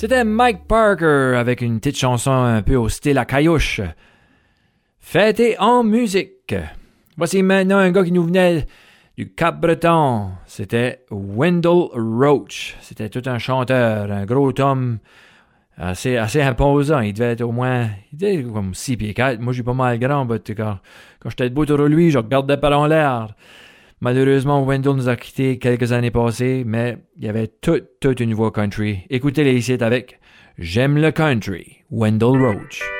C'était Mike Parker avec une petite chanson un peu au style à caillouche. Fêté en musique. Voici maintenant un gars qui nous venait du Cap-Breton. C'était Wendell Roach. C'était tout un chanteur, un gros homme assez imposant. Il devait être au moins, il était comme 6 pieds 4. Moi, je suis pas mal grand, mais quand j'étais debout sur lui, je regardais pas en l'air. Malheureusement, Wendell nous a quittés quelques années passées, mais il y avait toute une voix country. Écoutez-les ici avec J'aime le country, Wendell Roach.